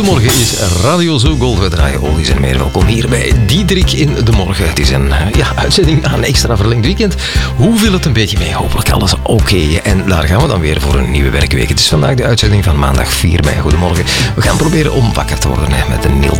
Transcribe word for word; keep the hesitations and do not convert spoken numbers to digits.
Goedemorgen is Radio Zo Gold. We draaien oldies en meer. Welkom hier bij Diederik in de Morgen. Het is een ja, uitzending aan een extra verlengd weekend. Hoe viel het een beetje mee? Hopelijk alles oké. Okay. En daar gaan we dan weer voor een nieuwe werkweek. Het is vandaag de uitzending van maandag vier mei. Goedemorgen. We gaan proberen om wakker te worden hè, met een Neil